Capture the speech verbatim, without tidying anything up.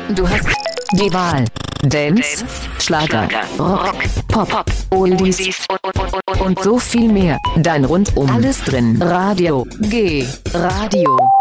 Du hast die Wahl. Dance, Schlager, Rock, Pop, Oldies und so viel mehr. Dein rundum alles drin. Radio G. Radio.